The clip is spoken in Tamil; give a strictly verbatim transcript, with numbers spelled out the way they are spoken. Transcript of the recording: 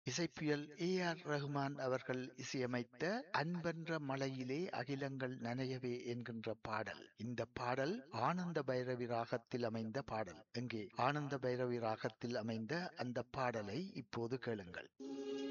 இசைப்பியல் ஏ ஆர் ரஹ்மான் அவர்கள் இசையமைத்த அன்பென்ற மழையிலே அகிலங்கள் நனையவே என்கின்ற பாடல். இந்த பாடல் ஆனந்த பைரவி ராகத்தில் அமைந்த பாடல். எங்கே ஆனந்த பைரவி ராகத்தில் அமைந்த அந்த பாடலை இப்போது கேளுங்கள்.